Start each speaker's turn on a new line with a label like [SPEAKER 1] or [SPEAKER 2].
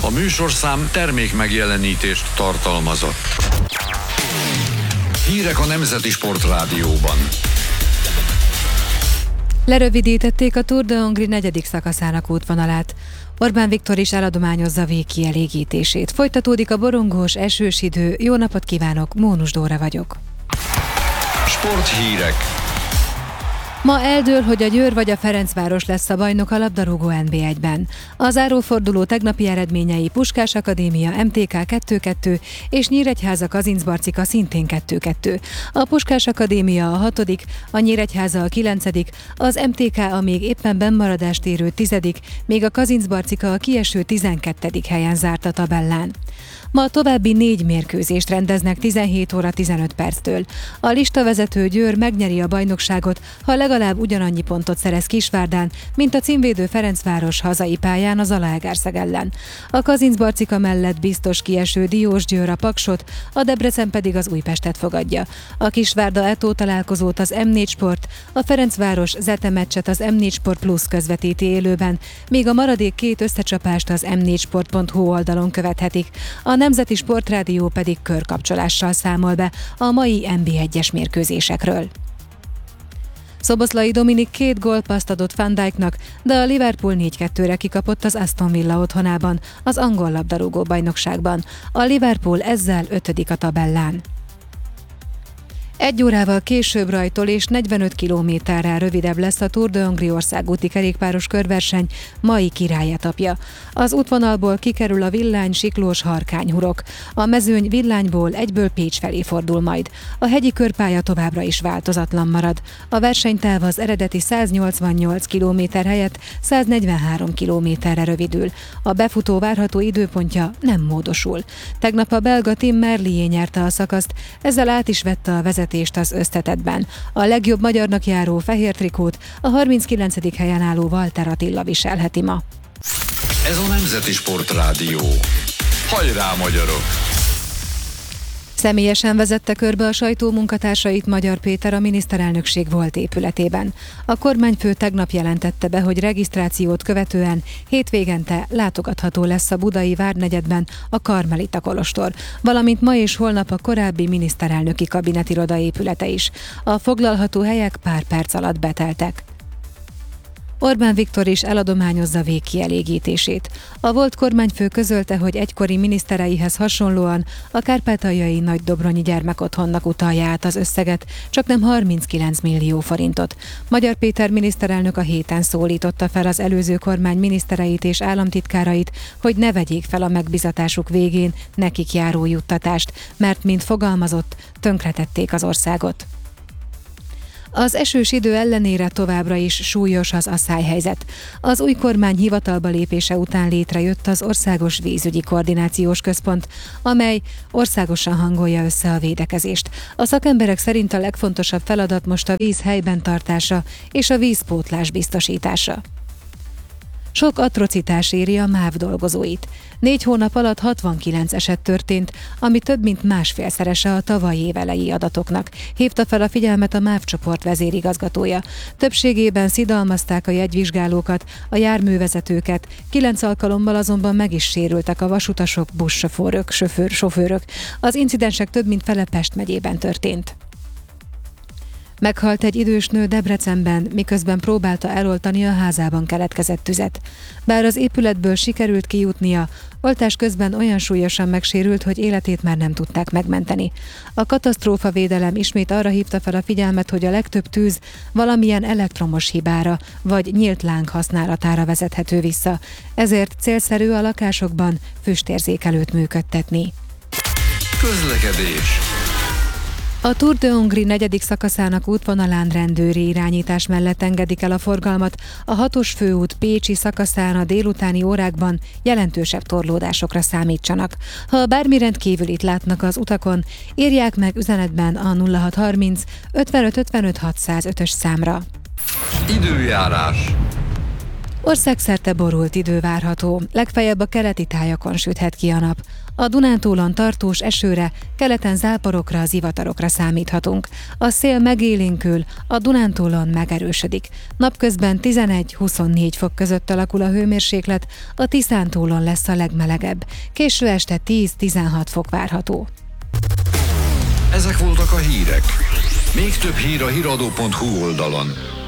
[SPEAKER 1] A műsorszám termék megjelenítést tartalmazott. Hírek a Nemzeti Sportrádióban.
[SPEAKER 2] Lerövidítették a Tour de Hongrie 4. szakaszának útvonalát. Orbán Viktor is eladományozza végkielégítését. Folytatódik a borongós, esős idő. Jó napot kívánok, Mónus Dóra vagyok.
[SPEAKER 1] Sporthírek.
[SPEAKER 2] Ma eldől, hogy a Győr vagy a Ferencváros lesz a bajnok a labdarúgó NB1-ben. A záróforduló tegnapi eredményei: Puskás Akadémia MTK 2-2 és Nyíregyháza Kazincbarcika szintén 2-2. A Puskás Akadémia a 6., a Nyíregyháza a 9., az MTK a még éppen bennmaradást érő 10., még a Kazincbarcika a kieső 12. helyen zárt a tabellán. Ma további 4 mérkőzést rendeznek 17 óra 15 perctől. A listavezető Győr megnyeri a bajnokságot, ha legalább ugyanannyi pontot szerez Kisvárdán, mint a címvédő Ferencváros hazai pályán az Zalaegerszeg ellen. A Kazincbarcika mellett biztos kieső Diósgyőr a Paksot, a Debrecen pedig az Újpestet fogadja. A Kisvárda Eto találkozót az M4 Sport, a Ferencváros Zete meccset az M4 Sport Plus közvetíti élőben, míg a maradék 2 összecsapást az m4sport.hu oldalon követhetik. A Nemzeti Sportrádió pedig körkapcsolással számol be a mai NB1-es mérkőzésekről. Szoboszlai Dominik 2 gólpasszt adott Van Dijknak, de a Liverpool 4-2-re kikapott az Aston Villa otthonában, az angol labdarúgó bajnokságban. A Liverpool ezzel 5. a tabellán. 1 órával később rajtól és 45 kilométerrel rövidebb lesz a Tour de Hongrie országúti kerékpáros körverseny mai királyetapja. Az útvonalból kikerül a Villány, Siklós, Harkány, Hurok. A mezőny Villányból egyből Pécs felé fordul majd. A hegyi körpálya továbbra is változatlan marad. A versenytáv az eredeti 188 km helyett 143 kilométerre rövidül. A befutó várható időpontja nem módosul. Tegnap a belga Tim Merlier nyerte a szakaszt, ezzel át is vette a vezetést az összetettben. A legjobb magyarnak járó fehér trikót a 39. helyen álló Walter Attila viselheti ma.
[SPEAKER 1] Ez a Nemzeti Sportrádió. Hajrá, magyarok!
[SPEAKER 2] Személyesen vezette körbe a sajtó munkatársait Magyar Péter a miniszterelnökség volt épületében. A kormányfő tegnap jelentette be, hogy regisztrációt követően hétvégente látogatható lesz a budai várnegyedben a Karmelita kolostor, valamint ma és holnap a korábbi miniszterelnöki kabinetiroda épülete is. A foglalható helyek pár perc alatt beteltek. Orbán Viktor is eladományozza végkielégítését. A volt kormányfő közölte, hogy egykori minisztereihez hasonlóan a kárpátaljai Nagydobronyi gyermekotthonnak utalja át az összeget, csaknem 39 millió forintot. Magyar Péter miniszterelnök a héten szólította fel az előző kormány minisztereit és államtitkárait, hogy ne vegyék fel a megbizatásuk végén nekik járó juttatást, mert mint fogalmazott, tönkretették az országot. Az esős idő ellenére továbbra is súlyos az asszályhelyzet. Az új kormány hivatalba lépése után létrejött az Országos Vízügyi Koordinációs Központ, amely országosan hangolja össze a védekezést. A szakemberek szerint a legfontosabb feladat most a víz helyben tartása és a vízpótlás biztosítása. Sok atrocitás éri a MÁV dolgozóit. 4 hónap alatt 69 eset történt, ami több mint másfélszerese a tavalyi év elejé adatoknak, hívta fel a figyelmet a MÁV csoport vezérigazgatója. Többségében szidalmazták a jegyvizsgálókat, a járművezetőket, 9 alkalommal azonban meg is sérültek a vasutasok, buszsofőrök. Az incidensek több mint fele Pest megyében történt. Meghalt egy idős nő Debrecenben, miközben próbálta eloltani a házában keletkezett tüzet. Bár az épületből sikerült kijutnia, oltás közben olyan súlyosan megsérült, hogy életét már nem tudták megmenteni. A katasztrófavédelem ismét arra hívta fel a figyelmet, hogy a legtöbb tűz valamilyen elektromos hibára vagy nyílt láng használatára vezethető vissza, ezért célszerű a lakásokban füstérzékelőt működtetni.
[SPEAKER 1] Közlekedés.
[SPEAKER 2] A Tour de Hongrie 4. szakaszának útvonalán rendőri irányítás mellett engedik el a forgalmat. A 6-os főút pécsi szakaszán a délutáni órákban jelentősebb torlódásokra számítsanak. Ha bármi rendkívülit látnak az utakon, írják meg üzenetben a 0630 55 55 605-ös számra.
[SPEAKER 1] Időjárás.
[SPEAKER 2] Országszerte borult idő várható, legfeljebb a keleti tájakon süthet ki a nap. A Dunántúlon tartós esőre, keleten záporokra, zivatarokra számíthatunk. A szél megélénkül, a Dunántúlon megerősödik. Napközben 11-24 fok között alakul a hőmérséklet, a Tiszántúlon lesz a legmelegebb. Késő este 10-16 fok várható.
[SPEAKER 1] Ezek voltak a hírek. Még több hír a hiradó.hu oldalon.